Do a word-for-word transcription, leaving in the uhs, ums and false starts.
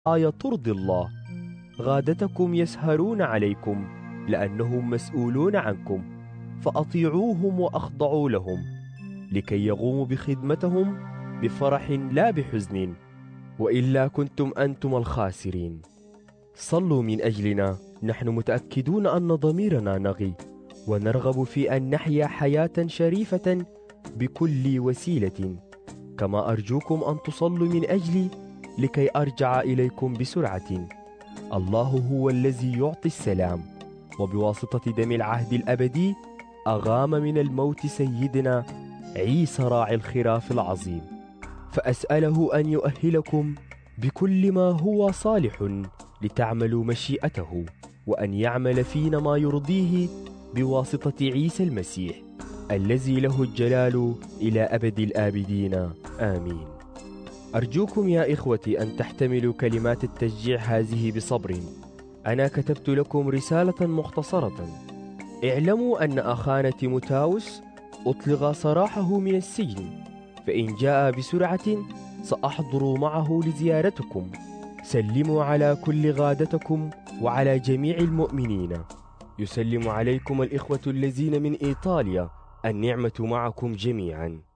آية ترضي الله. غادتكم يسهرون عليكم لأنهم مسؤولون عنكم، فأطيعوهم وأخضعوا لهم لكي يقوموا بخدمتهم بفرح لا بحزن، وإلا كنتم أنتم الخاسرين. صلوا من أجلنا، نحن متأكدون أن ضميرنا نقي ونرغب في أن نحيا حياة شريفة بكل وسيلة. كما أرجوكم أن تصلوا من أجلي لكي أرجع إليكم بسرعة. الله هو الذي يعطي السلام، وبواسطة دم العهد الأبدي أغام من الموت سيدنا عيسى راعي الخراف العظيم، فأسأله أن يؤهلكم بكل ما هو صالح لتعملوا مشيئته، وأن يعمل فينا ما يرضيه بواسطة عيسى المسيح الذي له الجلال إلى أبد الآبدين، آمين. أرجوكم يا إخوتي أن تحتملوا كلمات التشجيع هذه بصبر. أنا كتبت لكم رسالة مختصرة. اعلموا أن أخانا تيموثاوس أطلق سراحه من السجن، فإن جاء بسرعة سأحضر معه لزيارتكم. سلموا على كل غادتكم وعلى جميع المؤمنين. يسلم عليكم الإخوة الذين من إيطاليا. النعمة معكم جميعا.